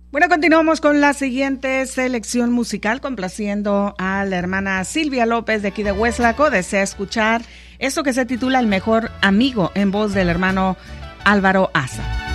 Bueno, continuamos con la siguiente selección musical, complaciendo a la hermana Silvia López de aquí de Hueslaco. Desea escuchar esto que se titula El Mejor Amigo, en voz del hermano Álvaro Asa.